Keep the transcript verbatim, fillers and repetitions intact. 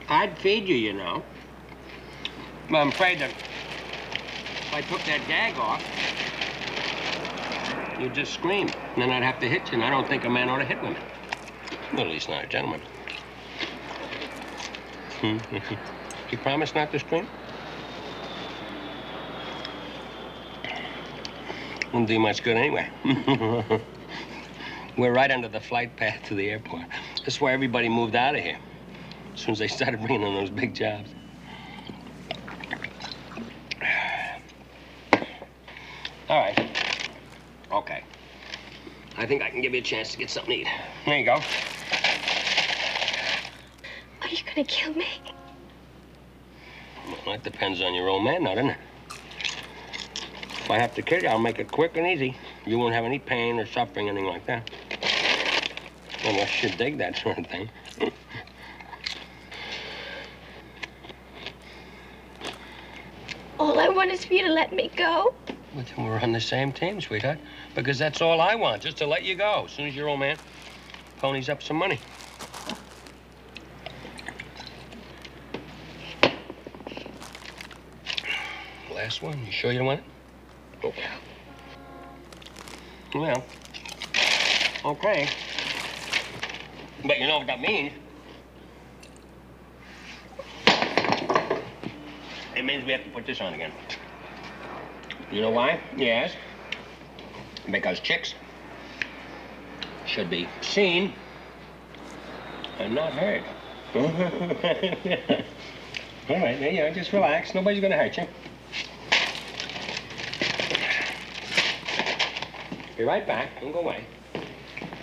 I'd feed you, you know. But I'm afraid that if I took that gag off, you'd just scream. And then I'd have to hit you, and I don't think a man ought to hit women. Well, at least not a gentleman. You promise not to scream? Wouldn't do much good anyway. We're right under the flight path to the airport. That's why everybody moved out of here as soon as they started bringing on those big jobs. All right. Okay. I think I can give you a chance to get something to eat. There you go. Are you gonna kill me? Well, that depends on your old man, now, doesn't it? If I have to kill you, I'll make it quick and easy. You won't have any pain or suffering, anything like that. Unless you dig that sort of thing. All I want is for you to let me go. Well, then we're on the same team, sweetheart. Because that's all I want, just to let you go. As soon as your old man ponies up some money. Last one. You sure you don't want it? Okay. Well, okay. But you know what that means? It means we have to put this on again. You know why? Yes. Because chicks should be seen and not heard. All right, there you are. Just relax. Nobody's gonna hurt you. Be right back. Don't go away.